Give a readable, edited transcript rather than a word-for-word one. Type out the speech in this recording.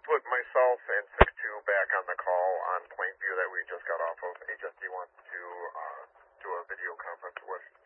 put myself and 6-2 back on the call on Plainview that we just got off of. HSD wants to do a video conference with